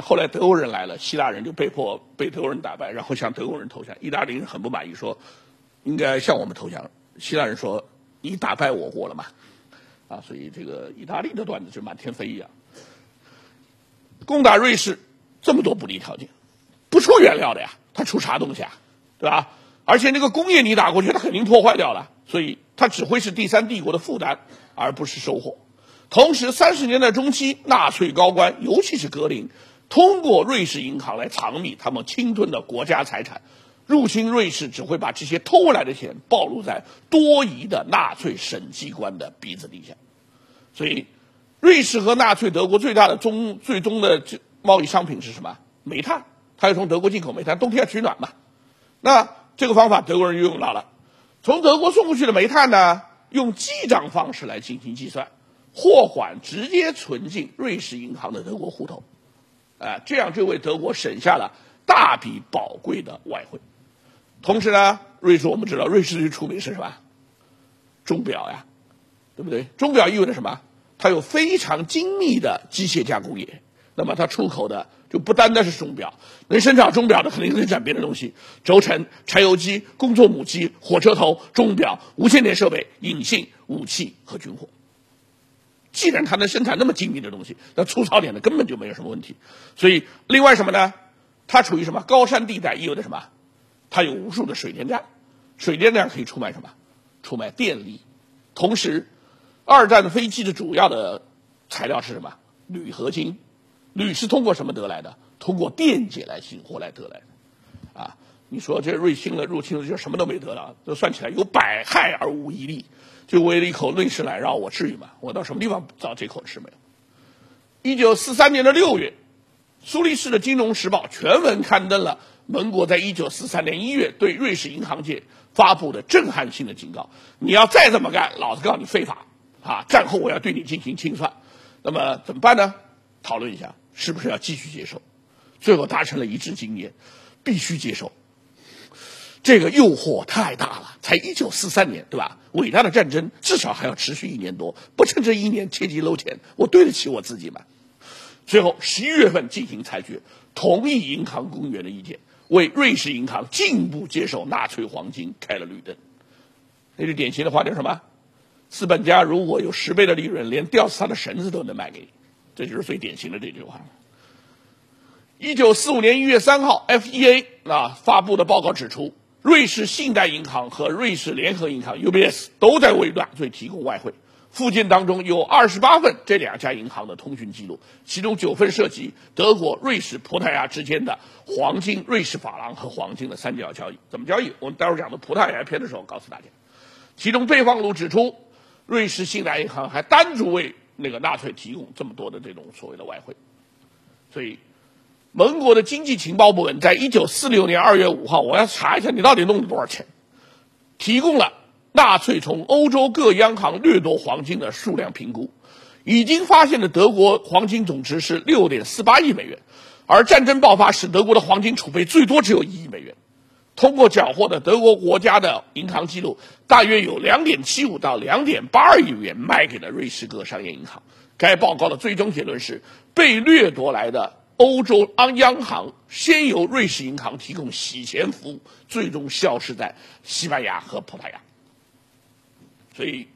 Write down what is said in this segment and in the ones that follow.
后来德国人来了，希腊人就被迫被德国人打败，然后向德国人投降。意大利人很不满意，说应该向我们投降。希腊人说你打败我了嘛？所以这个意大利的段子就满天飞一样。攻打瑞士这么多不利条件，不出原料的呀，它出啥东西啊？对吧？而且那个工业你打过去，它肯定破坏掉了，所以它只会是第三帝国的负担，而不是收获。同时，30年代中期，纳粹高官，尤其是格林，通过瑞士银行来藏匿他们侵吞的国家财产。入侵瑞士只会把这些偷来的钱暴露在多疑的纳粹审计官的鼻子底下。所以，瑞士和纳粹德国最大的最终的贸易商品是什么？煤炭，它要从德国进口煤炭，冬天要取暖嘛。那这个方法德国人用到了，从德国送过去的煤炭呢，用记账方式来进行计算，货款直接存进瑞士银行的德国户头，这样就为德国省下了大笔宝贵的外汇。同时呢，瑞士我们知道，瑞士最出名是什么？钟表呀，对不对？钟表意味着什么？它有非常精密的机械加工业，那么它出口的就不单单是钟表，能生产钟表的肯定生产别的东西，轴承、柴油机、工作母机、火车头、钟表、无线电设备、引信、武器和军火。既然它能生产那么精密的东西，那粗糙点的根本就没有什么问题。所以另外什么呢？它处于什么高山地带，意味着什么？它有无数的水电站，水电站可以出卖什么？出卖电力。同时，二战的飞机的主要的材料是什么？铝合金。铝是通过什么得来的？通过电解来醒活来得来的。你说这入侵了就什么都没得到，这算起来有百害而无一利。就为了一口瑞士奶酪，我至于吗？我到什么地方找这口吃没有？1943年的6月，苏黎世的《金融时报》全文刊登了盟国在1943年1月对瑞士银行界发布的震撼性的警告：你要再这么干，老子告你非法战后我要对你进行清算。那么怎么办呢？讨论一下，是不是要继续接受？最后达成了一致经验，必须接受。这个诱惑太大了，才1943年，对吧？伟大的战争至少还要持续1年多，不趁这1年切忌搂钱，我对得起我自己吗？最后11月份进行裁决，同意银行公约的意见，为瑞士银行进一步接受纳粹黄金开了绿灯。那就典型的话叫什么？资本家如果有10倍的利润，连吊死他的绳子都能卖给你，这就是最典型的这句话。1945年1月3号 ，FEA 发布的报告指出，瑞士信贷银行和瑞士联合银行 UBS 都在为纳粹提供外汇。附件当中有28份这2家银行的通讯记录，其中9份涉及德国、瑞士、葡萄牙之间的黄金、瑞士法郎和黄金的三角交易。怎么交易？我们待会儿讲的葡萄牙篇的时候告诉大家。其中备忘录指出，瑞士信贷银行还单独为那个纳粹提供这么多的这种所谓的外汇。所以盟国的经济情报部门在1946年2月5号，我要查一下你到底弄了多少钱，提供了纳粹从欧洲各央行掠夺黄金的数量评估，已经发现的德国黄金总值是 6.48 亿美元，而战争爆发使德国的黄金储备最多只有1亿美元。通过缴获的德国国家的银行记录，大约有 2.75 到 2.82 亿元卖给了瑞士各商业银行。该报告的最终结论是，被掠夺来的欧洲央行先由瑞士银行提供洗钱服务，最终消失在西班牙和葡萄牙。所以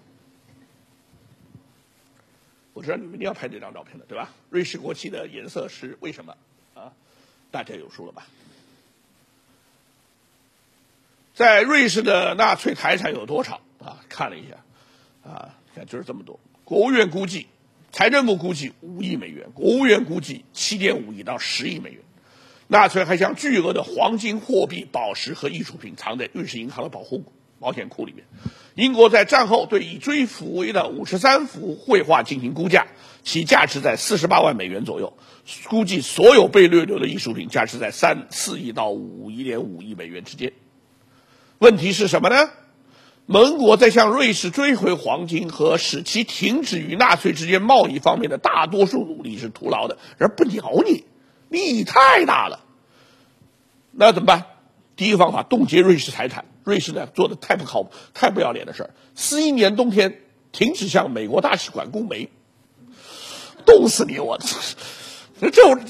我知道你们一定要拍这张照片的，对吧？瑞士国旗的颜色是为什么大家有数了吧？在瑞士的纳粹财产有多少看了一下看就是这么多。国务院估计，财政部估计5亿美元，国务院估计7.5亿到10亿美元。纳粹还将巨额的黄金、货币、宝石和艺术品藏在瑞士银行的保险库里面。英国在战后对已追捕为的53幅绘画进行估价，其价值在48万美元左右。估计所有被掠夺的艺术品价值在4亿到1.5亿美元之间。问题是什么呢？盟国在向瑞士追回黄金和使其停止与纳粹之间贸易方面的大多数努力是徒劳的，而不鸟你，利益太大了。那怎么办？第一个方法，冻结瑞士财产。瑞士呢做的太不靠谱、太不要脸的事儿。41年冬天停止向美国大使馆供煤，冻死你！我这